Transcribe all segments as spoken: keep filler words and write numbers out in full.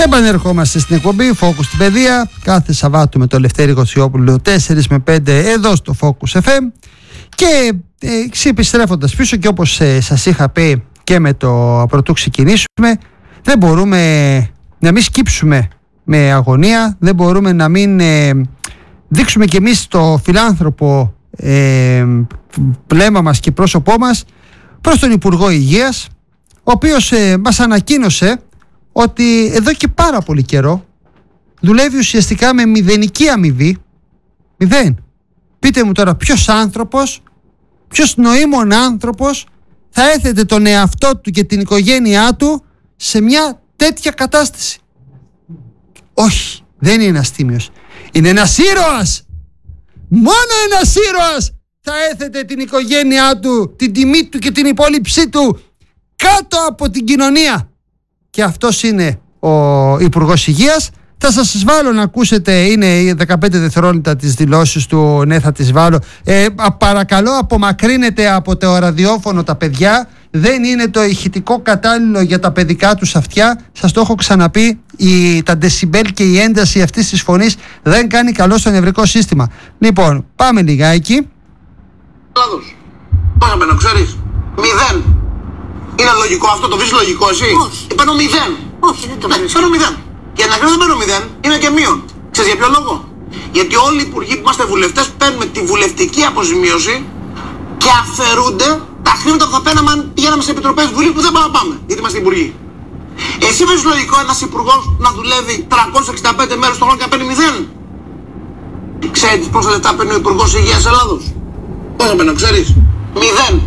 Επανερχόμαστε στην εκπομπή Focus στην Παιδεία κάθε Σαββάτου με το Λευτέρη Γοτσιόπουλο τέσσερα με πέντε εδώ στο Focus εφ εμ. Και ε, επιστρέφοντας πίσω, και όπως ε, σας είχα πει και με το πρωτού ξεκινήσουμε, δεν μπορούμε να μην σκύψουμε με αγωνία, δεν μπορούμε να μην ε, δείξουμε κι εμείς το φιλάνθρωπο ε, πλέμα μας και πρόσωπό μας προς τον Υπουργό Υγείας, ο οποίος ε, μας ανακοίνωσε ότι εδώ και πάρα πολύ καιρό δουλεύει ουσιαστικά με μηδενική αμοιβή. Μηδέν. Πείτε μου τώρα, ποιος άνθρωπος, ποιος νοήμων άνθρωπος θα έθετε τον εαυτό του και την οικογένειά του σε μια τέτοια κατάσταση? Όχι, δεν είναι ένας τίμιος. Είναι ένας ήρωας. Μόνο ένας ήρωας θα έθετε την οικογένειά του, την τιμή του και την υπόλοιψή του κάτω από την κοινωνία. Και αυτός είναι ο Υπουργός Υγείας. Θα σας βάλω να ακούσετε, είναι δεκαπέντε δευτερόλεπτα τις δηλώσεις του. Ναι, θα τις βάλω. ε, Παρακαλώ, απομακρύνετε από το ραδιόφωνο τα παιδιά. Δεν είναι το ηχητικό κατάλληλο για τα παιδικά τους αυτιά. Σας το έχω ξαναπεί, η, τα δεσιμπέλ και η ένταση αυτής της φωνής δεν κάνει καλό στο νευρικό σύστημα. Λοιπόν, πάμε λιγάκι. Λάδος. Πάμε να ξέρεις. Μηδέν. Είναι λογικό αυτό, το βρεις λογικό εσύ? Όχι. Παίρνω μηδέν. Όχι, δεν το βρίσκω. Παίρνω μηδέν. Για να κρίνω δεν παίρνω μηδέν, είναι και μείον. Ξέρεις για ποιο λόγο? Γιατί όλοι οι υπουργοί που είμαστε βουλευτές παίρνουμε τη βουλευτική αποζημίωση και αφαιρούνται τα χρήματα που θα παίρναμε αν πηγαίναμε σε επιτροπές βουλή που δεν πάμε να πάμε, γιατί είμαστε υπουργοί. Εσύ βρίσκεις λογικό ένας υπουργός να δουλεύει τριακόσιες εξήντα πέντε μέρες το χρόνο και να παίρνει μηδέν? Ξέρεις πόσα λεφτά παίρνει ο Υπουργός Υγείας Ελλάδος? Πόσα παίρνω, ξέρεις? Μηδέν.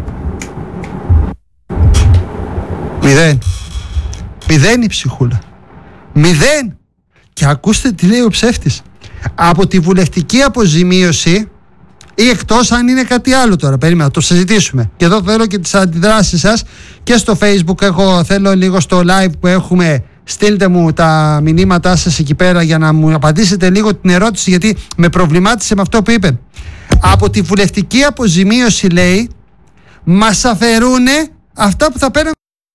Μηδέν. Μηδέν η ψυχούλα. Μηδέν. Και ακούστε τι λέει ο ψεύτης. Από τη βουλευτική αποζημίωση, ή εκτός αν είναι κάτι άλλο τώρα, περίμενα να το συζητήσουμε. Και εδώ θέλω και τις αντιδράσεις σας και στο Facebook. Έχω, θέλω λίγο στο live που έχουμε, στείλτε μου τα μηνύματά σας εκεί πέρα για να μου απαντήσετε λίγο την ερώτηση, γιατί με προβλημάτισε με αυτό που είπε. Από τη βουλευτική αποζημίωση, λέει, μας αφαιρούνε αυτά που θα παίρνουν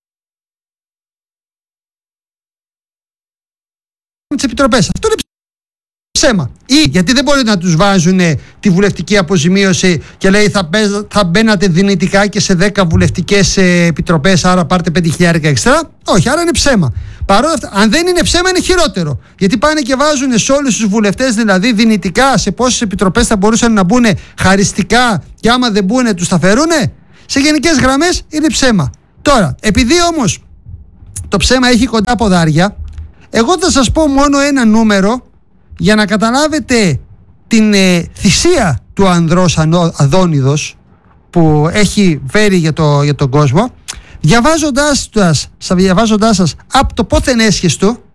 τις επιτροπές. Αυτό είναι ψέμα. Ή γιατί δεν μπορεί να τους βάζουν τη βουλευτική αποζημίωση και λέει θα, θα μπαίνατε δυνητικά και σε δέκα βουλευτικές επιτροπές, άρα πάρτε πέντε χιλιάδες έξτρα. Όχι, άρα είναι ψέμα. Παρόλα αυτά, αν δεν είναι ψέμα, είναι χειρότερο. Γιατί πάνε και βάζουν σε όλους τους βουλευτές, δηλαδή δυνητικά, σε πόσες επιτροπές θα μπορούσαν να μπουν χαριστικά, και άμα δεν μπουν, τους θα φέρουνε. Σε γενικές γραμμές είναι ψέμα. Τώρα, επειδή όμως το ψέμα έχει κοντά ποδάρια, εγώ θα σας πω μόνο ένα νούμερο για να καταλάβετε την ε, θυσία του ανδρός Αδόνιδος που έχει φέρει για, το, για τον κόσμο, διαβάζοντάς, σας, διαβάζοντάς σας από το πόθεν έσχεστο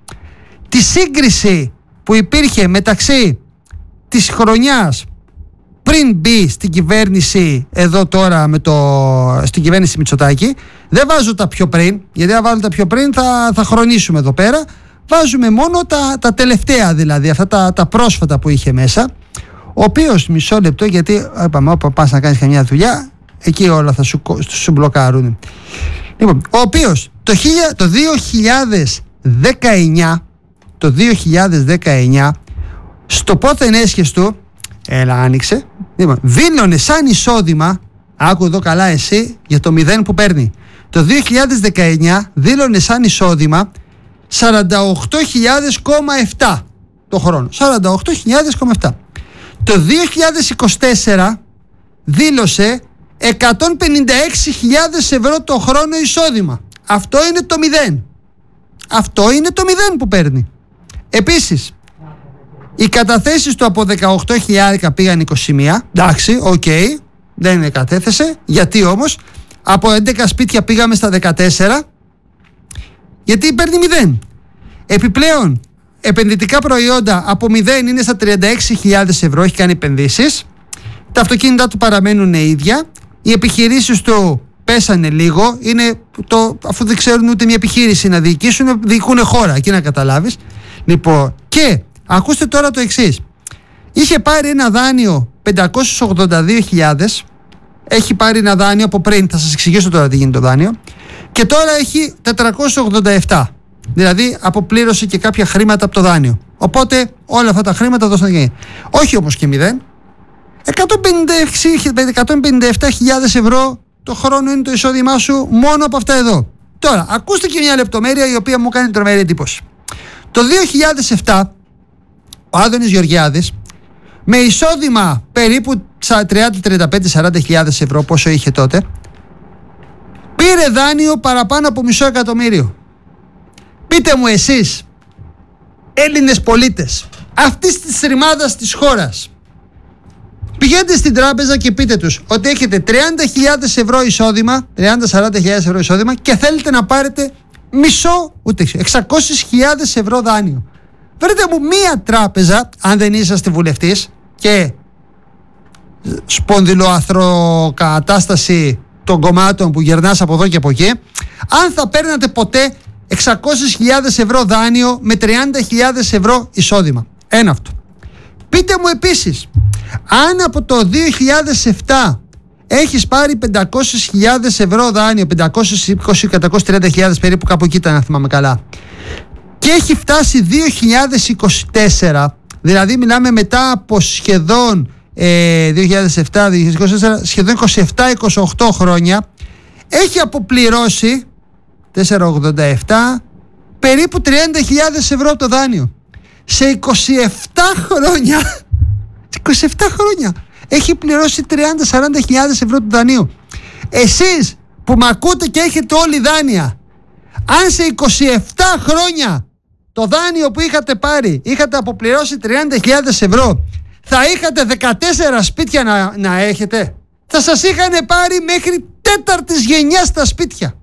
τη σύγκριση που υπήρχε μεταξύ της χρονιάς πριν μπει στην κυβέρνηση εδώ τώρα με το, στην κυβέρνηση Μητσοτάκη. Δεν βάζω τα πιο πριν, γιατί αν βάλω τα πιο πριν θα, θα χρονίσουμε εδώ πέρα. Βάζουμε μόνο τα, τα τελευταία, δηλαδή αυτά τα, τα πρόσφατα που είχε μέσα, ο οποίος, μισό λεπτό, γιατί είπαμε όπα πας να κάνεις καμιά δουλειά, εκεί όλα θα σου, σου μπλοκάρουν. Λοιπόν, ο οποίος το, το δύο χιλιάδες δεκαεννιά το δύο χιλιάδες δεκαεννιά στο πόθεν έσχεστο, έλα άνοιξε, λοιπόν, δήλωνε σαν εισόδημα, άκου εδώ καλά εσύ, για το μηδέν που παίρνει. Το δύο χιλιάδες δεκαεννιά δήλωνε σαν εισόδημα σαράντα οκτώ χιλιάδες επτά το χρόνο. σαράντα οκτώ χιλιάδες επτά. Το δύο χιλιάδες είκοσι τέσσερα δήλωσε εκατόν πενήντα έξι χιλιάδες ευρώ το χρόνο εισόδημα. Αυτό είναι το μηδέν. Αυτό είναι το μηδέν που παίρνει. Επίσης, οι καταθέσεις του από δεκαοκτώ χιλιάδες πήγαν είκοσι ένα. Εντάξει, οκ, okay, δεν κατέθεσε. Γιατί όμως? Από έντεκα σπίτια πήγαμε στα δεκατέσσερα. Γιατί παίρνει μηδέν. Επιπλέον, επενδυτικά προϊόντα από μηδέν είναι στα τριάντα έξι χιλιάδες ευρώ, έχει κάνει επενδύσεις. Τα αυτοκίνητά του παραμένουν ίδια. Οι επιχειρήσεις του πέσανε λίγο. Είναι το, αφού δεν ξέρουν ούτε μια επιχείρηση να διοικήσουν, διοικούν χώρα, εκεί να καταλάβεις. Λοιπόν, και ακούστε τώρα το εξής. Είχε πάρει ένα δάνειο πεντακόσιες ογδόντα δύο χιλιάδες. Έχει πάρει ένα δάνειο από πριν, θα σας εξηγήσω τώρα τι γίνεται το δάνειο. Και τώρα έχει τετρακόσιες ογδόντα επτά. Δηλαδή αποπλήρωσε και κάποια χρήματα από το δάνειο. Οπότε όλα αυτά τα χρήματα δώσαν εκεί. Όχι όμως και μηδέν. εκατόν πενήντα επτά χιλιάδες ευρώ το χρόνο είναι το εισόδημά σου μόνο από αυτά εδώ. Τώρα, ακούστε και μια λεπτομέρεια η οποία μου κάνει τρομερή εντύπωση. Το δύο χιλιάδες επτά ο Άδωνης Γεωργιάδης, με εισόδημα περίπου τριάντα, τριάντα πέντε, σαράντα χιλιάδες ευρώ, πόσο είχε τότε, πήρε δάνειο παραπάνω από μισό εκατομμύριο. Πείτε μου εσείς, Έλληνες πολίτες αυτής της ρημάδας της χώρας, πηγαίνετε στην τράπεζα και πείτε τους ότι έχετε τριάντα χιλιάδες ευρώ εισόδημα, τριάντα με σαράντα χιλιάδες ευρώ εισόδημα και θέλετε να πάρετε μισό, ούτε εξακόσιες χιλιάδες ευρώ δάνειο. Βρείτε μου μία τράπεζα, αν δεν είσαστε βουλευτής και σπονδυλοαθροκατάσταση των κομμάτων που γερνάς από εδώ και από εκεί, αν θα παίρνατε ποτέ εξακόσιες χιλιάδες ευρώ δάνειο με τριάντα χιλιάδες ευρώ εισόδημα. Ένα αυτό. Πείτε μου επίσης, αν από το δύο χιλιάδες επτά έχεις πάρει πεντακόσιες χιλιάδες ευρώ δάνειο, πεντακόσιες είκοσι με πεντακόσιες τριάντα χιλιάδες περίπου, κάπου εκεί ήταν, αν θυμάμαι καλά, και έχει φτάσει δύο χιλιάδες είκοσι τέσσερα, δηλαδή μιλάμε μετά από σχεδόν ε, δύο χιλιάδες επτά δύο χιλιάδες είκοσι τέσσερα, σχεδόν είκοσι επτά είκοσι οκτώ χρόνια, έχει αποπληρώσει τετρακόσια ογδόντα επτά περίπου τριάντα χιλιάδες ευρώ το δάνειο. Σε είκοσι επτά χρόνια είκοσι επτά χρόνια έχει πληρώσει τριάντα με σαράντα χιλιάδες ευρώ του δανείου. Εσείς που μ' ακούτε και έχετε όλοι δάνεια, αν σε είκοσι επτά χρόνια το δάνειο που είχατε πάρει είχατε αποπληρώσει τριάντα χιλιάδες ευρώ, θα είχατε δεκατέσσερα σπίτια να, να έχετε. Θα σας είχαν πάρει μέχρι τέταρτης γενιάς τα σπίτια.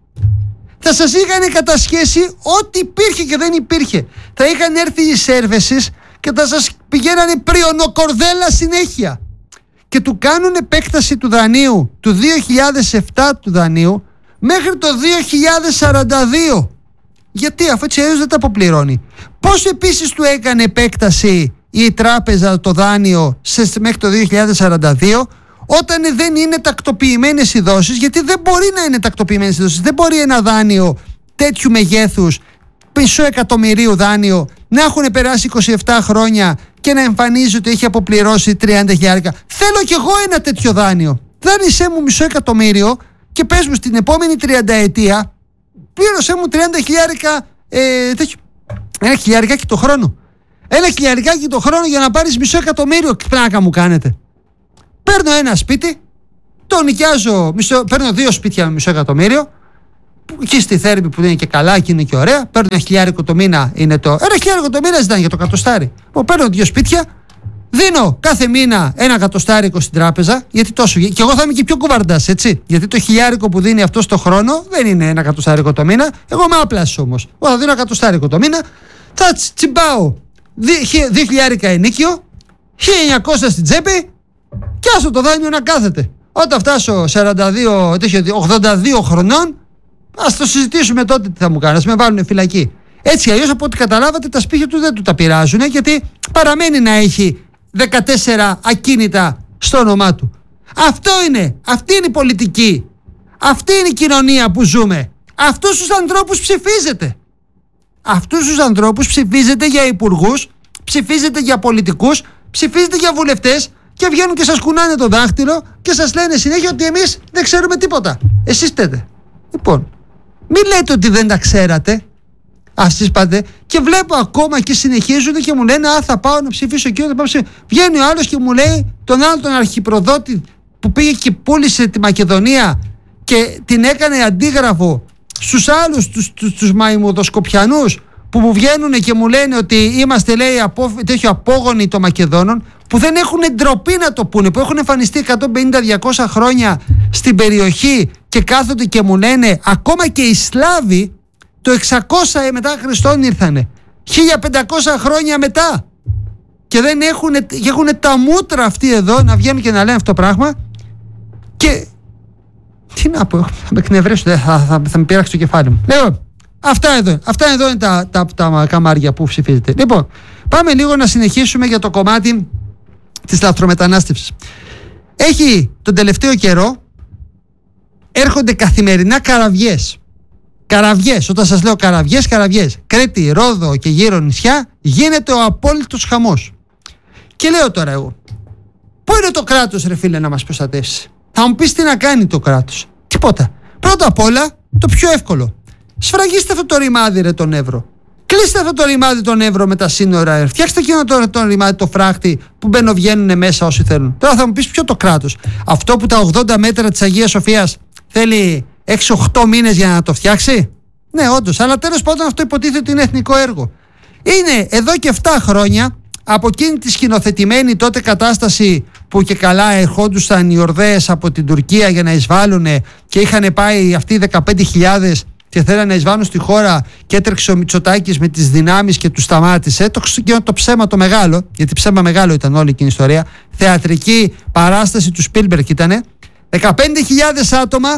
Θα σας είχαν κατασχέσει ό,τι υπήρχε και δεν υπήρχε. Θα είχαν έρθει οι σέρβεσες και θα σας πηγαίνανε πριονοκορδέλα συνέχεια. Και του κάνουν επέκταση του δανείου, του δύο χιλιάδες επτά του δανείου, μέχρι το δύο χιλιάδες σαράντα δύο. Γιατί, αφού έτσι δεν τα αποπληρώνει. Πώς επίσης του έκανε επέκταση η τράπεζα το δάνειο σε, μέχρι το δύο χιλιάδες σαράντα δύο, όταν δεν είναι τακτοποιημένες οι δόσεις, γιατί δεν μπορεί να είναι τακτοποιημένες οι δόσεις. Δεν μπορεί ένα δάνειο τέτοιου μεγέθους, μισό εκατομμυρίου δάνειο, να έχουν περάσει είκοσι επτά χρόνια και να εμφανίζει ότι έχει αποπληρώσει τριάντα χιλιάρικα. Θέλω κι εγώ ένα τέτοιο δάνειο. Δάνεισέ μου μισό εκατομμύριο και πες μου στην επόμενη τριανταετία, πλήρωσέ μου τριάντα χιλιάρικα, ε, τέτοιο, ένα χιλιαρικάκι το χρόνο. Ένα χιλιαρικάκι το χρόνο για να πάρεις μισό εκατομμύριο. Πλάκα μου κάνετε. Παίρνω ένα σπίτι, το νοικιάζω, μισό, παίρνω δύο σπίτια με μισό εκατομμύριο, εκεί στη Θέρμη που είναι και καλά και είναι και ωραία, παίρνω ένα χιλιάρικο το μήνα, είναι το. Ένα χιλιάρικο το μήνα ζητάνε για το κατοστάρι. Παίρνω δύο σπίτια, δίνω κάθε μήνα ένα κατοστάρικο στην τράπεζα, γιατί τόσο. Και εγώ θα είμαι και πιο κουβαρντάς, έτσι. Γιατί το χιλιάρικο που δίνει αυτό το χρόνο δεν είναι ένα κατοστάρικο το μήνα. Εγώ είμαι άπλας όμως. Εγώ θα δίνω ένα κατοστάρικο το μήνα, θα τσιμπάω δύο χιλιάρικα ενίκιο, χίλια εννιακόσια στην τσέπη. Και άσο το δάνειο να κάθεται. Όταν φτάσω σαράντα δύο, ογδόντα δύο χρονών, ας το συζητήσουμε τότε τι θα μου κάνει. Ας με βάλουν φυλακή. Έτσι αλλιώς, από ό,τι καταλάβατε, τα σπίτια του δεν του τα πειράζουν, γιατί παραμένει να έχει δεκατέσσερα ακίνητα στο όνομά του. Αυτό είναι. Αυτή είναι η πολιτική. Αυτή είναι η κοινωνία που ζούμε. Αυτούς τους ανθρώπους ψηφίζετε. Αυτούς τους ανθρώπους ψηφίζετε για υπουργούς, ψηφίζετε για πολιτικούς, ψηφίζετε για βουλευτές. Και βγαίνουν και σας κουνάνε το δάχτυλο και σας λένε συνέχεια ότι εμείς δεν ξέρουμε τίποτα. Εσείς φταίτε. Λοιπόν, μην λέτε ότι δεν τα ξέρατε. Ας πάτε. Και βλέπω ακόμα και συνεχίζουν και μου λένε α, θα πάω να ψηφίσω εκεί. Βγαίνει ο άλλος και μου λέει τον άλλο τον αρχιπροδότη που πήγε και πούλησε τη Μακεδονία και την έκανε αντίγραφο στους άλλους τους, τους, τους μαϊμουδοσκοπιανούς που μου βγαίνουν και μου λένε ότι είμαστε, λέει, απο, τέτοιο απόγονοι των Μακεδόνων, που δεν έχουν ντροπή να το πούνε, που έχουν εμφανιστεί εκατόν πενήντα με διακόσια χρόνια στην περιοχή και κάθονται και μου λένε ακόμα και οι Σλάβοι το εξακόσια μετά Χριστόν ήρθανε, χίλια πεντακόσια χρόνια μετά, και δεν έχουν, έχουν τα μούτρα αυτοί εδώ να βγαίνουν και να λένε αυτό το πράγμα. Και τι να πω, θα με εκνευρέσω, θα, θα, θα, θα με πειράξει το κεφάλι μου. Λέω, Αυτά εδώ, αυτά εδώ είναι τα, τα, τα καμάρια που ψηφίζετε. Λοιπόν, πάμε λίγο να συνεχίσουμε για το κομμάτι της λαθρομετανάστευσης. Έχει τον τελευταίο καιρό, έρχονται καθημερινά καραβιές Καραβιές, όταν σας λέω καραβιές, καραβιές. Κρήτη, Ρόδο και γύρω νησιά, γίνεται ο απόλυτος χαμός. Και λέω τώρα εγώ, πού είναι το κράτος, ρε φίλε, να μας προστατεύσει? Θα μου πεις τι να κάνει το κράτος? Τίποτα. Πρώτα απ' όλα, το πιο εύκολο. Σφραγίστε αυτό το ρημάδι, ρε, τον Εύρο. Κλείστε αυτό το ρημάδι τον Εύρο με τα σύνορα. Φτιάξτε εκείνο το, το ρημάδι, το φράχτη που μπαίνουν μέσα όσοι θέλουν. Τώρα θα μου πεις ποιο το κράτος? Αυτό που τα ογδόντα μέτρα της Αγίας Σοφίας θέλει έξι οχτώ μήνες για να το φτιάξει? Ναι, όντως. Αλλά τέλος πάντων αυτό υποτίθεται ότι είναι εθνικό έργο. Είναι εδώ και επτά χρόνια από εκείνη τη σκηνοθετημένη τότε κατάσταση που και καλά ερχόντουσαν οι Ορδές από την Τουρκία για να εισβάλλουν και είχαν πάει αυτοί οι δεκαπέντε χιλιάδες και θέλανε να εισβάλλουν στη χώρα και έτρεξε ο Μητσοτάκης με τις δυνάμεις και τους σταμάτησε. Το, το ψέμα το μεγάλο, γιατί ψέμα μεγάλο ήταν όλη εκείνη η ιστορία. Θεατρική παράσταση του Σπίλμπεργκ ήτανε. δεκαπέντε χιλιάδες άτομα,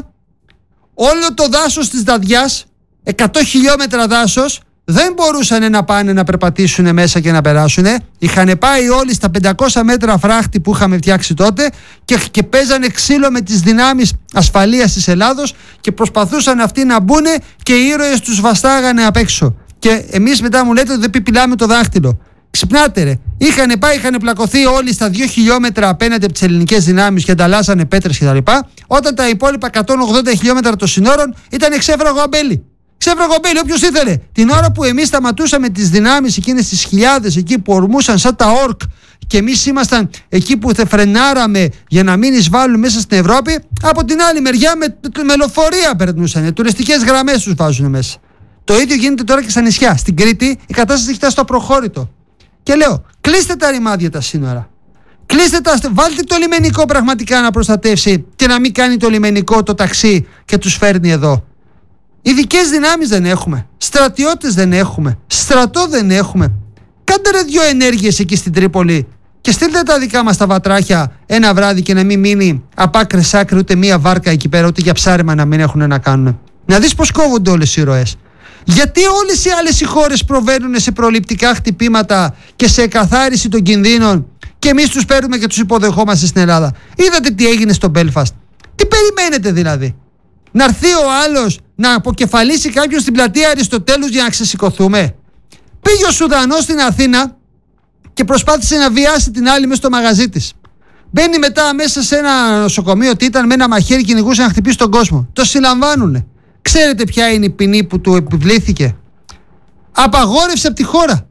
όλο το δάσος της Δαδιάς, εκατό χιλιόμετρα δάσος, δεν μπορούσαν να πάνε να περπατήσουν μέσα και να περάσουν. Είχαν πάει όλοι στα πεντακόσια μέτρα φράχτη που είχαμε φτιάξει τότε και, και παίζανε ξύλο με τις δυνάμεις ασφαλείας της Ελλάδος και προσπαθούσαν αυτοί να μπουν και οι ήρωες τους βαστάγανε απ' έξω. Και εμείς μετά μου λέτε ότι δεν πιπιλάμε το δάχτυλο. Ξυπνάτε, ρε. Είχαν πάει, είχαν πλακωθεί όλοι στα δύο χιλιόμετρα απέναντι από τις ελληνικές δυνάμεις και ανταλλάσσανε πέτρες κτλ. Όταν τα υπόλοιπα εκατόν ογδόντα χιλιόμετρα των συνόρων ήταν ξέφραγο αμπέλι. Ξέφραγο αμπέλι, όποιος ήθελε. Την ώρα που εμείς σταματούσαμε τις δυνάμεις εκείνες τις χιλιάδες εκεί που ορμούσαν σαν τα όρκ και εμείς ήμασταν εκεί που θε φρενάραμε για να μην εισβάλλουν μέσα στην Ευρώπη, από την άλλη μεριά με, με λεωφορεία περνούσαν. Τουριστικές γραμμές τους βάζουν μέσα. Το ίδιο γίνεται τώρα και στα νησιά. Στην Κρήτη η κατάσταση έχει φτάσει στο απροχώρητο. Και λέω, κλείστε τα ρημάδια τα σύνορα. Κλείστε τα, βάλτε το λιμενικό πραγματικά να προστατεύσει και να μην κάνει το λιμενικό το ταξί και τους φέρνει εδώ. Ειδικές δυνάμεις δεν έχουμε. Στρατιώτες δεν έχουμε. Στρατό δεν έχουμε. Κάντε ρε δυο ενέργειες εκεί στην Τρίπολη και στείλτε τα δικά μας τα βατράχια ένα βράδυ και να μην μείνει απ' άκρη σ' άκρη ούτε μία βάρκα εκεί πέρα, ούτε για ψάρεμα να μην έχουν να κάνουν. Να δεις πως κόβονται όλες οι ροές. Γιατί όλες οι άλλες οι χώρες προβαίνουν σε προληπτικά χτυπήματα και σε εκαθάριση των κινδύνων και εμείς τους παίρνουμε και τους υποδεχόμαστε στην Ελλάδα? Είδατε τι έγινε στο Μπέλφαστ? Τι περιμένετε δηλαδή? Να έρθει ο άλλος να αποκεφαλίσει κάποιον στην πλατεία Αριστοτέλους για να ξεσηκωθούμε? Πήγε ο Σουδανός στην Αθήνα και προσπάθησε να βιάσει την άλλη μέσα στο μαγαζί της. Μπαίνει μετά μέσα σε ένα νοσοκομείο, τι ήταν, με ένα μαχαίρι, κυνηγούσε να χτυπήσει τον κόσμο. Το συλλαμβάνουνε. Ξέρετε ποια είναι η ποινή που του επιβλήθηκε? Απαγόρευση από τη χώρα.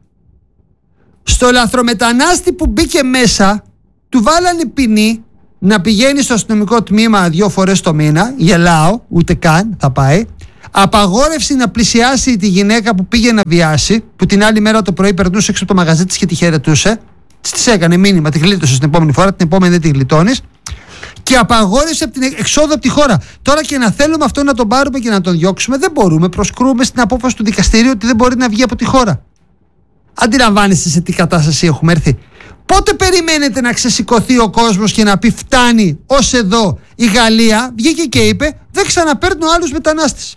Στο λαθρομετανάστη που μπήκε μέσα του βάλανε ποινή να πηγαίνει στο αστυνομικό τμήμα δύο φορές το μήνα. Γελάω, ούτε καν θα πάει. Απαγόρευση να πλησιάσει τη γυναίκα που πήγε να βιάσει, που την άλλη μέρα το πρωί περνούσε έξω από το μαγαζί της και τη χαιρετούσε. Της έκανε μήνυμα, τη γλίτωσε την επόμενη φορά, την επόμενη δεν τη γλιτώνεις. Και απαγόρευση από την εξόδου από τη χώρα. Τώρα και να θέλουμε αυτό να τον πάρουμε και να τον διώξουμε, δεν μπορούμε. Προσκρούμε στην απόφαση του δικαστηρίου ότι δεν μπορεί να βγει από τη χώρα. Αντιλαμβάνεστε σε τι κατάσταση έχουμε έρθει? Πότε περιμένετε να ξεσηκωθεί ο κόσμος και να πει φτάνει? Ως εδώ η Γαλλία βγήκε και είπε δεν ξαναπαίρνω άλλους μετανάστες.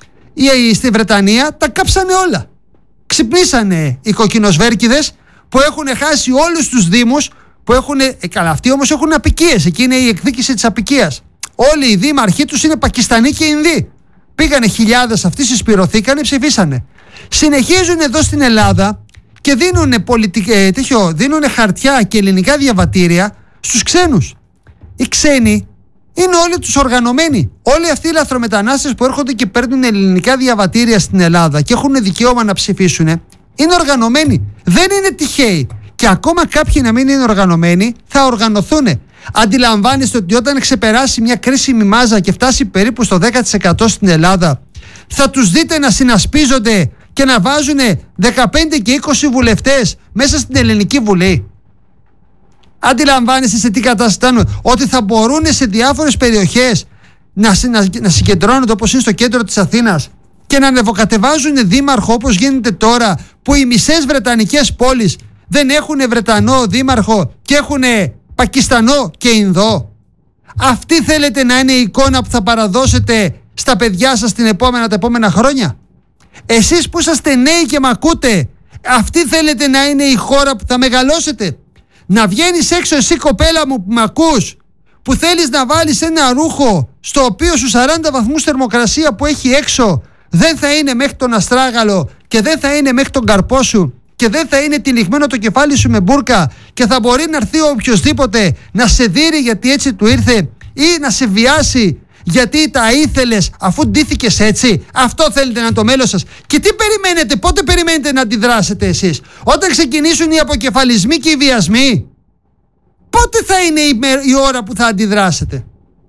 Στη Βρετανία τα κάψανε όλα. Ξυπνήσανε οι κοκκινοσβέρκηδες που έχουν χάσει όλους τους δήμους που έχουν. Ε, καλά, αυτοί όμως έχουν απικίες. Εκεί είναι η εκδίκηση της απικίας. Όλοι οι δήμαρχοί τους είναι Πακιστανοί και Ινδοί. Πήγανε χιλιάδες αυτοί, συσπυρωθήκανε, ψηφίσανε. Συνεχίζουν εδώ στην Ελλάδα και δίνουν, πολιτικ... ε, τέτοιο, δίνουν χαρτιά και ελληνικά διαβατήρια στους ξένους. Οι ξένοι είναι όλοι τους οργανωμένοι. Όλοι αυτοί οι λαθρομετανάστες που έρχονται και παίρνουν ελληνικά διαβατήρια στην Ελλάδα και έχουν δικαίωμα να ψηφίσουν, είναι οργανωμένοι. Δεν είναι τυχαίοι. Και ακόμα κάποιοι να μην είναι οργανωμένοι, θα οργανωθούν. Αντιλαμβάνεστε ότι όταν ξεπεράσει μια κρίσιμη μάζα και φτάσει περίπου στο δέκα τοις εκατό στην Ελλάδα, θα τους δείτε να συνασπίζονται και να βάζουν δεκαπέντε και είκοσι βουλευτές μέσα στην Ελληνική Βουλή? Αντιλαμβάνεστε σε τι κατάσταση ήταν? Ότι θα μπορούν σε διάφορες περιοχές να, να, να συγκεντρώνονται όπως είναι στο κέντρο της Αθήνας και να ανεβοκατεβάζουν δήμαρχο όπως γίνεται τώρα, που οι μισές βρετανικές πόλεις δεν έχουν Βρετανό δήμαρχο και έχουν Πακιστανό και Ινδό? Αυτή θέλετε να είναι η εικόνα που θα παραδώσετε στα παιδιά σας την επόμενα, τα επόμενα χρόνια? Εσείς που είσαστε νέοι και μ' ακούτε, αυτή θέλετε να είναι η χώρα που θα μεγαλώσετε? Να βγαίνεις έξω εσύ, κοπέλα μου που μ' ακούς, που θέλεις να βάλεις ένα ρούχο στο οποίο στους σαράντα βαθμούς θερμοκρασία που έχει έξω δεν θα είναι μέχρι τον αστράγαλο και δεν θα είναι μέχρι τον καρπό σου και δεν θα είναι τυλιγμένο το κεφάλι σου με μπουρκα και θα μπορεί να έρθει οποιοσδήποτε να σε δείρει γιατί έτσι του ήρθε ή να σε βιάσει γιατί τα ήθελες αφού ντύθηκες έτσι? Αυτό θέλετε να είναι το μέλλον σας? Και τι περιμένετε, πότε περιμένετε να αντιδράσετε εσείς? Όταν ξεκινήσουν οι αποκεφαλισμοί και οι βιασμοί? Πότε θα είναι η, η ώρα που θα αντιδράσετε?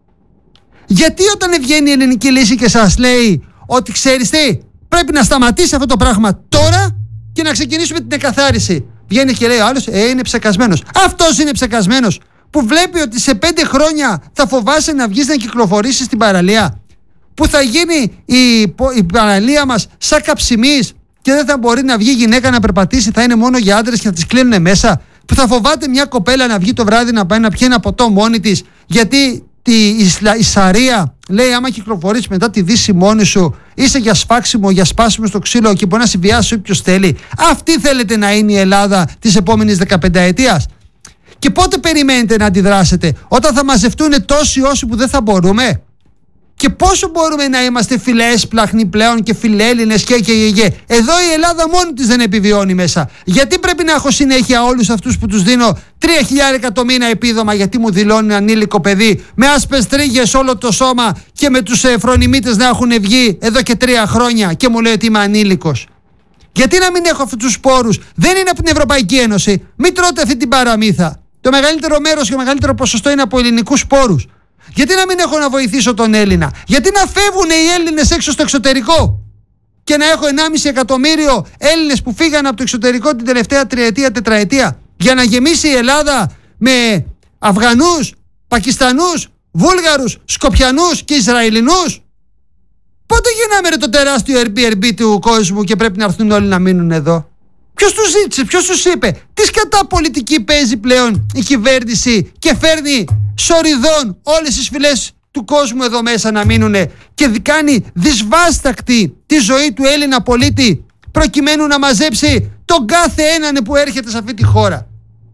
Γιατί όταν βγαίνει η ελληνική λύση και σας λέει ότι ξέρεις τι, πρέπει να σταματήσει αυτό το πράγμα τώρα και να ξεκινήσουμε την εκαθάριση, βγαίνει και λέει ο άλλος, ε, είναι ψεκασμένος. Αυτός είναι ψεκασμένος που βλέπει ότι σε πέντε χρόνια θα φοβάσαι να βγεις να κυκλοφορήσεις στην παραλία, που θα γίνει η, η παραλία μας σαν καψιμής και δεν θα μπορεί να βγει γυναίκα να περπατήσει, θα είναι μόνο για άντρες και θα τις κλείνουν μέσα, που θα φοβάται μια κοπέλα να βγει το βράδυ να πάει να πιει ένα ποτό μόνη της γιατί η, η, η Σαρία λέει άμα κυκλοφορείς μετά τη δύση μόνη σου είσαι για σφάξιμο, για σπάσιμο στο ξύλο και μπορεί να σε βιάσει όποιος θέλει. Αυτή θέλετε να είναι η Ελλάδα της επόμενης δεκαπενταετίας? Και πότε περιμένετε να αντιδράσετε? Όταν θα μαζευτούν τόσοι όσοι που δεν θα μπορούμε? Και πόσο μπορούμε να είμαστε φιλέσπλαχνοι πλέον και φιλέλληνες και, και, και, και. Εδώ η Ελλάδα μόνη της δεν επιβιώνει μέσα. Γιατί πρέπει να έχω συνέχεια όλους αυτούς που τους δίνω τρία χιλιάρικα το μήνα επίδομα γιατί μου δηλώνει ανήλικο παιδί με άσπες τρίγες όλο το σώμα και με τους ε, φρονιμίτες να έχουν βγει εδώ και τρία χρόνια και μου λέει ότι είμαι ανήλικος? Γιατί να μην έχω αυτούς τους σπόρους? Δεν είναι από την Ευρωπαϊκή Ένωση. Μην τρώτε αυτή την παραμύθα. Το μεγαλύτερο μέρος και το μεγαλύτερο ποσοστό είναι από ελληνικούς σπόρους. Γιατί να μην έχω να βοηθήσω τον Έλληνα? Γιατί να φεύγουν οι Έλληνες έξω στο εξωτερικό και να έχω ενάμιση εκατομμύριο Έλληνες που φύγαν από το εξωτερικό την τελευταία τριετία, τετραετία για να γεμίσει η Ελλάδα με Αφγανούς, Πακιστανούς, Βούλγαρους, Σκοπιανούς και Ισραηλινούς? Πότε γίναμε ρε το τεράστιο Airbnb του κόσμου και πρέπει να έρθουν όλοι να μείνουν εδώ? Ποιος τους ζήτησε, ποιος τους είπε? Τι σκατά πολιτική παίζει πλέον η κυβέρνηση και φέρνει σοριδών όλες τις φυλές του κόσμου εδώ μέσα να μείνουνε και κάνει δυσβάστακτη τη ζωή του Έλληνα πολίτη προκειμένου να μαζέψει τον κάθε έναν που έρχεται σε αυτή τη χώρα?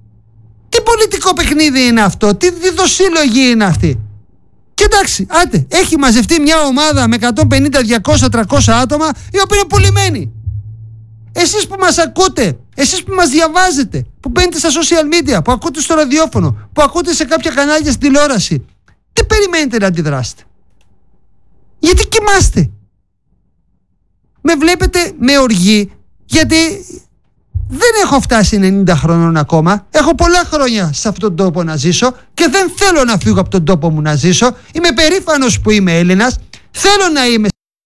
Τι πολιτικό παιχνίδι είναι αυτό? Τι διδοσύλλογη είναι αυτή? Και εντάξει, άντε, έχει μαζευτεί μια ομάδα με εκατόν πενήντα, διακόσια, τριακόσια άτομα οι οποίοι είναι πουλημένοι. Εσείς που μας ακούτε, εσείς που μας διαβάζετε, που μπαίνετε στα social media, που ακούτε στο ραδιόφωνο, που ακούτε σε κάποια κανάλια στην τηλεόραση, τι περιμένετε να αντιδράσετε? Γιατί κοιμάστε? Με βλέπετε με οργή γιατί δεν έχω φτάσει ενενήντα χρονών ακόμα. Έχω πολλά χρόνια σε αυτόν τον τόπο να ζήσω και δεν θέλω να φύγω από τον τόπο μου να ζήσω. Είμαι περήφανος που είμαι Έλληνας. Θέλω να είμαι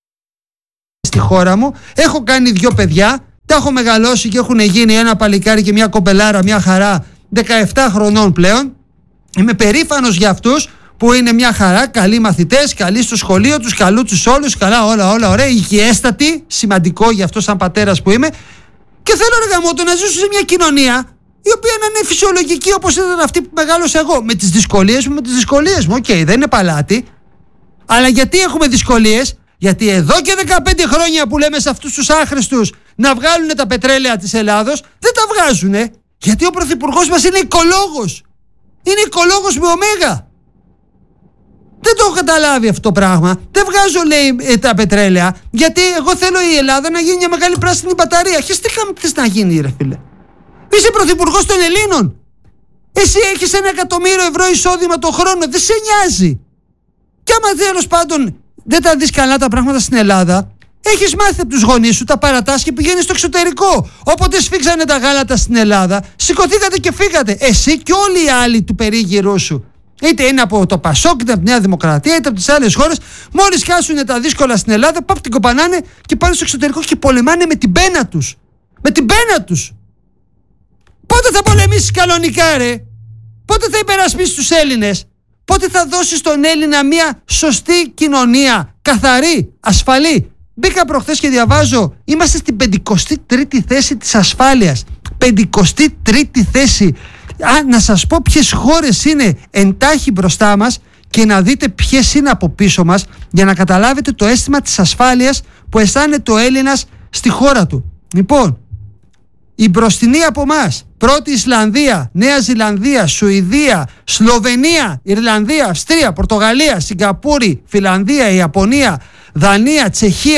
στη χώρα μου. Έχω κάνει δυο παιδιά. Τα έχω μεγαλώσει και έχουν γίνει ένα παλικάρι και μια κοπελάρα, μια χαρά, δεκαεπτά χρονών πλέον. Είμαι περήφανος για αυτούς που είναι μια χαρά, καλοί μαθητές, καλοί στο σχολείο τους, καλού τους όλους, καλά όλα, όλα ωραία, υγιέστατοι, σημαντικό για αυτό σαν πατέρας που είμαι. Και θέλω ρε γαμώτο να ζήσω σε μια κοινωνία η οποία να είναι φυσιολογική όπως ήταν αυτή που μεγάλωσα εγώ. Με τις δυσκολίες μου, με τις δυσκολίες μου. Οκ, okay, δεν είναι παλάτι. Αλλά γιατί έχουμε δυσκολίες? Γιατί εδώ και δεκαπέντε χρόνια που λέμε σε αυτούς τους άχρηστους να βγάλουν τα πετρέλαια της Ελλάδος, δεν τα βγάζουνε. Γιατί ο πρωθυπουργός μας είναι οικολόγος. Είναι οικολόγος με ωμέγα. Δεν το έχω καταλάβει αυτό το πράγμα. Δεν βγάζω, λέει, ε, τα πετρέλαια, γιατί εγώ θέλω η Ελλάδα να γίνει μια μεγάλη πράσινη μπαταρία. Χεστήκαμε τι θες να γίνει, ρε φίλε. Είσαι πρωθυπουργός των Ελλήνων. Εσύ έχεις ένα εκατομμύριο ευρώ εισόδημα το χρόνο. Δεν σε νοιάζει. Και άμα τέλος πάντων δεν τα δεις καλά τα πράγματα στην Ελλάδα, έχεις μάθει από τους γονείς σου, τα παρατάς και πηγαίνεις στο εξωτερικό. Όποτε σφίξανε τα γάλατα στην Ελλάδα, σηκωθήκατε και φύγατε. Εσύ και όλοι οι άλλοι του περίγυρου σου. Είτε είναι από το Πασόκ, είτε από τη Νέα Δημοκρατία, είτε από τις άλλες χώρες. Μόλις χάσουν τα δύσκολα στην Ελλάδα, παπ την κοπανάνε και πάνε στο εξωτερικό και πολεμάνε με την πένα τους. Με την πένα τους. Πότε θα πολεμήσεις κανονικά, ρε? Πότε θα υπερασπίσεις τους Έλληνες? Πότε θα δώσεις στον Έλληνα μια σωστή κοινωνία, καθαρή, ασφαλή? Μπήκα προχθές και διαβάζω, είμαστε στην πενηκοστή τρίτη θέση της ασφάλειας. πενηκοστή τρίτη θέση. Α, να σας πω ποιες χώρες είναι εντάχει μπροστά μας και να δείτε ποιες είναι από πίσω μας, για να καταλάβετε το αίσθημα της ασφάλειας που αισθάνεται ο Έλληνας στη χώρα του. Λοιπόν, η μπροστινή από εμάς, πρώτη Ισλανδία, Νέα Ζηλανδία, Σουηδία, Σλοβενία, Ιρλανδία, Αυστρία, Πορτογαλία, Σιγκαπούρη, Φιλανδία, Ιαπωνία, Δανία, Τσεχία,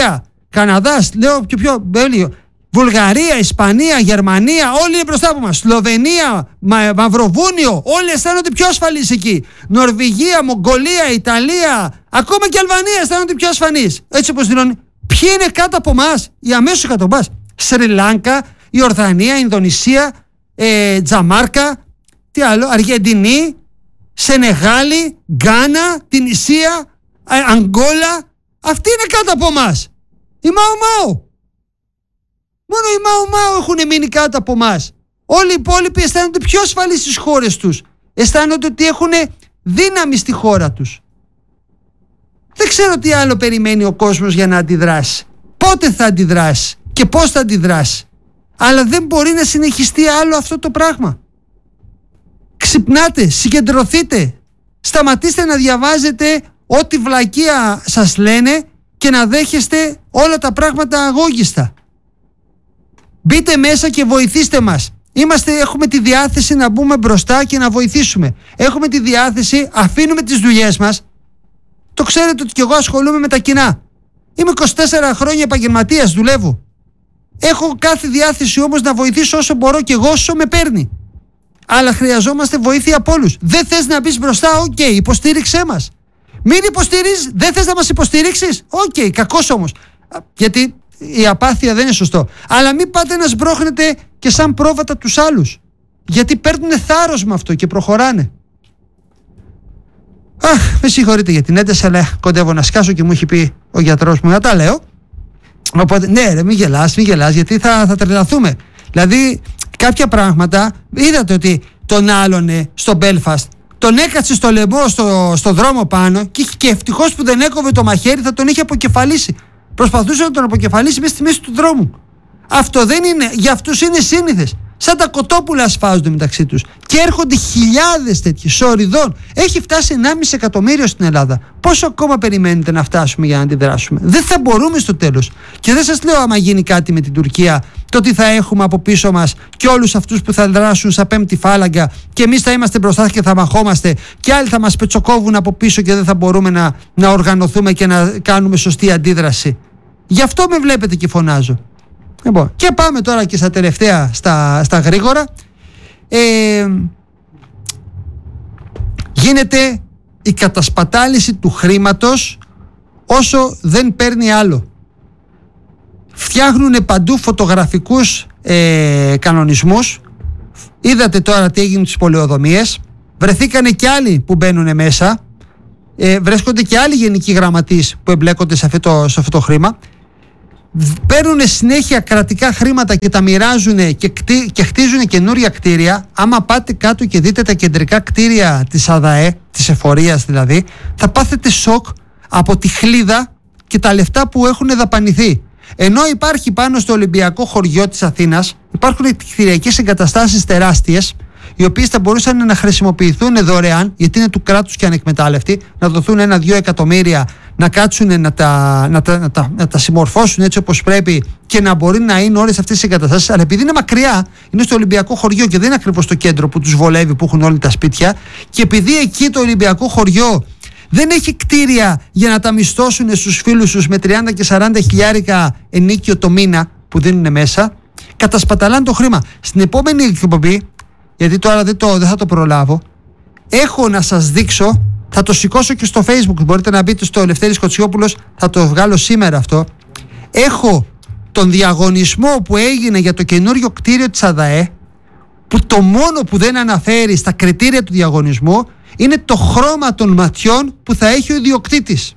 Καναδάς, λέω πιο πιο, Βέλγιο, Βουλγαρία, Ισπανία, Γερμανία, όλοι είναι μπροστά από μας. Σλοβενία, Μα, Μαυροβούνιο, όλοι αισθάνονται πιο ασφαλείς εκεί. Νορβηγία, Μογγολία, Ιταλία, ακόμα και Αλβανία αισθάνονται πιο ασφαλείς. Έτσι όπως δηλώνει. Ποιοι είναι κάτω από εμάς, οι αμέσως κάτω από εμάς? Σρι Λάνκα, η Ορδανία, η Ινδονησία, ε, Τζαμάρκα, τι άλλο, Αργεντινή, Σενεγάλη, Γκάνα, Τινησία, Αγγόλα. Αυτοί είναι κάτω από εμάς. Η Μάο Μάο. Μόνο οι Μάο Μάο έχουν μείνει κάτω από εμάς. Όλοι οι υπόλοιποι αισθάνονται πιο ασφαλείς στις χώρες τους. Αισθάνονται ότι έχουν δύναμη στη χώρα τους. Δεν ξέρω τι άλλο περιμένει ο κόσμος για να αντιδράσει. Πότε θα αντιδράσει και πώς θα αντιδράσει. Αλλά δεν μπορεί να συνεχιστεί άλλο αυτό το πράγμα. Ξυπνάτε, συγκεντρωθείτε. Σταματήστε να διαβάζετε ό,τι βλακεία σας λένε και να δέχεστε όλα τα πράγματα αγώγιστα. Μπείτε μέσα και βοηθήστε μας. Είμαστε, έχουμε τη διάθεση να μπούμε μπροστά και να βοηθήσουμε. Έχουμε τη διάθεση, αφήνουμε τις δουλειές μας. Το ξέρετε ότι κι εγώ ασχολούμαι με τα κοινά. Είμαι είκοσι τέσσερα χρόνια επαγγελματίας, δουλεύω. Έχω κάθε διάθεση όμως να βοηθήσω όσο μπορώ και εγώ όσο με παίρνει. Αλλά χρειαζόμαστε βοήθεια από όλους. Δεν θες να μπεις μπροστά, οκ, okay, υποστήριξέ μας. Μην υποστηρίζεις, δεν θες να μας υποστηρίξεις, οκ, okay, κακός όμως. Γιατί η απάθεια δεν είναι σωστό. Αλλά μην πάτε να σμπρώχνετε και σαν πρόβατα τους άλλους. Γιατί παίρνουν θάρρος με αυτό και προχωράνε. Αχ, με συγχωρείτε για την ένταση, αλλά κοντεύω να σκάσω και μου έχει πει ο γιατρός μου να τα λέω. Οπότε, ναι, ρε, μην γελάς, μην γελάς, γιατί θα, θα τρελαθούμε. Δηλαδή, κάποια πράγματα, είδατε ότι τον άλλονε στο Μπέλφαστ, τον έκατσε στο λαιμό, στο, στο δρόμο πάνω και, και ευτυχώς που δεν έκοβε το μαχαίρι, θα τον είχε αποκεφαλίσει. Προσπαθούσε να τον αποκεφαλίσει μέσα στη μέση του δρόμου. Αυτό δεν είναι, για αυτούς είναι σύνηθες. Σαν τα κοτόπουλα σφάζονται μεταξύ τους. Και έρχονται χιλιάδες τέτοιοι, σοριδών. Έχει φτάσει ενάμιση εκατομμύριο στην Ελλάδα. Πόσο ακόμα περιμένετε να φτάσουμε για να αντιδράσουμε? Δεν θα μπορούμε στο τέλος. Και δεν σας λέω άμα γίνει κάτι με την Τουρκία, το ότι θα έχουμε από πίσω μας και όλους αυτούς που θα δράσουν σαν πέμπτη φάλαγγα και εμείς θα είμαστε μπροστά και θα μαχόμαστε και άλλοι θα μας πετσοκόβουν από πίσω και δεν θα μπορούμε να, να οργανωθούμε και να κάνουμε σωστή αντίδραση. Γι' αυτό με βλέπετε και φωνάζω. Λοιπόν, και πάμε τώρα και στα τελευταία, στα, στα γρήγορα. Ε, γίνεται η κατασπατάληση του χρήματος όσο δεν παίρνει άλλο. Φτιάχνουν παντού φωτογραφικούς ε, κανονισμούς. Είδατε τώρα τι έγινε στις πολεοδομίες. Βρεθήκανε και άλλοι που μπαίνουν μέσα. Ε, βρίσκονται και άλλοι γενικοί γραμματείς που εμπλέκονται σε αυτό το, σε αυτό το χρήμα. Παίρνουν συνέχεια κρατικά χρήματα και τα μοιράζουν και, κτί, και χτίζουν καινούρια κτίρια. Άμα πάτε κάτω και δείτε τα κεντρικά κτίρια της ΑΔΑΕ, της εφορίας δηλαδή, θα πάθετε σοκ από τη χλίδα και τα λεφτά που έχουν δαπανηθεί. Ενώ υπάρχει πάνω στο Ολυμπιακό χωριό της Αθήνας, υπάρχουν κτηριακές εγκαταστάσεις τεράστιες, οι οποίες θα μπορούσαν να χρησιμοποιηθούν δωρεάν, γιατί είναι του κράτους και ανεκμετάλλευτοι, να δοθούν ένα-δύο εκατομμύρια, να κάτσουν να τα, να, τα, να, τα, να τα συμμορφώσουν έτσι όπως πρέπει και να μπορεί να είναι όλες αυτές οι εγκαταστάσεις. Αλλά επειδή είναι μακριά, είναι στο Ολυμπιακό χωριό και δεν είναι ακριβώς το κέντρο που τους βολεύει, που έχουν όλοι τα σπίτια, και επειδή εκεί το Ολυμπιακό χωριό δεν έχει κτίρια για να τα μισθώσουν στους φίλους τους με τριάντα και σαράντα χιλιάρικα ενίκιο το μήνα που δίνουν μέσα, κατασπαταλάνε το χρήμα. Στην επόμενη εκπομπή, γιατί τώρα δεν, το, δεν θα το προλάβω, έχω να σας δείξω, θα το σηκώσω και στο Facebook, μπορείτε να μπείτε στο Λευτέρης Κοτσιόπουλος, θα το βγάλω σήμερα αυτό. Έχω τον διαγωνισμό που έγινε για το καινούριο κτίριο της ΑΔΑΕ, που το μόνο που δεν αναφέρει στα κριτήρια του διαγωνισμού είναι το χρώμα των ματιών που θα έχει ο ιδιοκτήτης.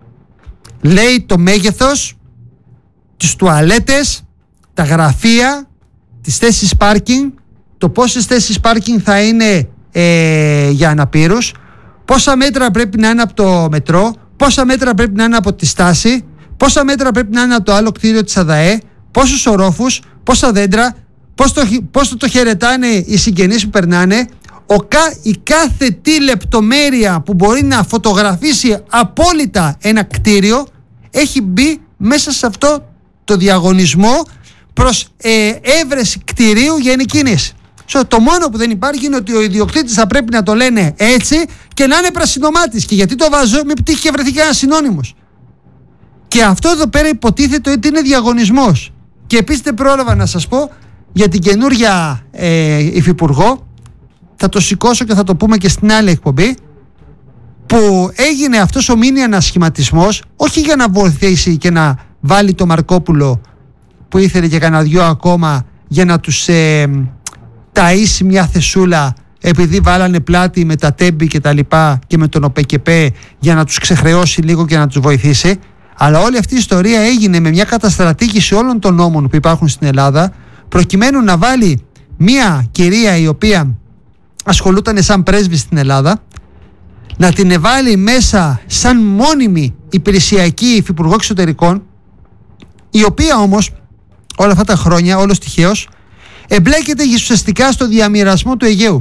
Λέει το μέγεθος, τις τουαλέτες, τα γραφεία, τις θέσεις πάρκινγκ, το πόσες θέσεις πάρκινγκ θα είναι ε, για αναπήρους, πόσα μέτρα πρέπει να είναι από το μετρό, πόσα μέτρα πρέπει να είναι από τη στάση, πόσα μέτρα πρέπει να είναι από το άλλο κτίριο της ΑΔΑΕ, πόσους ορόφους, πόσα δέντρα, πώς το, πώς το, το χαιρετάνε οι συγγενείς που περνάνε. Ο, η κάθε τι λεπτομέρεια που μπορεί να φωτογραφίσει απόλυτα ένα κτίριο έχει μπει μέσα σε αυτό το διαγωνισμό προς ε, έβρεση κτηρίου για ενοικίνηση. Το μόνο που δεν υπάρχει είναι ότι ο ιδιοκτήτης θα πρέπει να το λένε έτσι και να είναι πρασινομάτης. Και γιατί το βάζω, με τύχει και βρεθεί και ένα συνώνυμος. Και αυτό εδώ πέρα υποτίθεται ότι είναι διαγωνισμός. Και επίσης δεν πρόλαβα να σας πω για την καινούρια ε, υφυπουργό, θα το σηκώσω και θα το πούμε και στην άλλη εκπομπή, που έγινε αυτός ο μίνι ανασχηματισμός όχι για να βοηθήσει και να βάλει το Μαρκόπουλο που ήθελε και κανένα δυο ακόμα για να τους ε, ταΐσει μια θεσούλα επειδή βάλανε πλάτη με τα τέμπη και τα λοιπά και με τον ΟΠΕΚΕΠΕ για να τους ξεχρεώσει λίγο και να τους βοηθήσει. Αλλά όλη αυτή η ιστορία έγινε με μια καταστρατήγηση όλων των νόμων που υπάρχουν στην Ελλάδα, προκειμένου να βάλει μια κυρία η οποία ασχολούταν σαν πρέσβη στην Ελλάδα, να την εβάλει μέσα σαν μόνιμη υπηρεσιακή υφυπουργό εξωτερικών, η οποία όμως όλα αυτά τα χρόνια, όλος τυχαίως, εμπλέκεται ουσιαστικά στο διαμοιρασμό του Αιγαίου.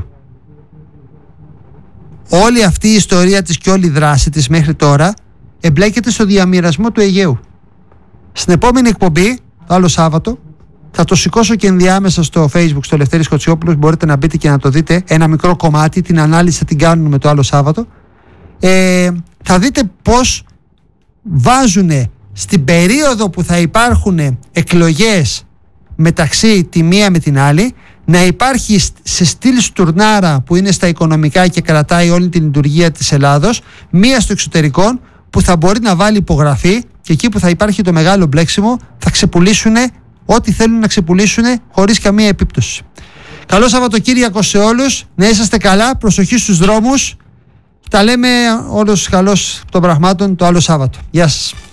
Όλη αυτή η ιστορία της και όλη η δράση της μέχρι τώρα εμπλέκεται στο διαμοιρασμό του Αιγαίου. Στην επόμενη εκπομπή, το άλλο Σάββατο, θα το σηκώσω και ενδιάμεσα στο Facebook, στο Λευτέρης Κοτσιόπουλος, μπορείτε να μπείτε και να το δείτε, ένα μικρό κομμάτι, την ανάλυση θα την κάνουμε με το άλλο Σάββατο. Ε, θα δείτε πως βάζουν στην περίοδο που θα υπάρχουν εκλογές μεταξύ τη μία με την άλλη, να υπάρχει σε στυλ στουρνάρα που είναι στα οικονομικά και κρατάει όλη την λειτουργία της Ελλάδος, μία στο εξωτερικό που θα μπορεί να βάλει υπογραφή, και εκεί που θα υπάρχει το μεγάλο μπλέξιμο θα ξεπουλήσουν ό,τι θέλουν να ξεπουλήσουν χωρίς καμία επίπτωση. Καλό Σαββατοκύριακο σε όλους, να είσαστε καλά, προσοχή στους δρόμους. Τα λέμε όλους καλώς των πραγμάτων το άλλο Σάββατο. Γεια σας.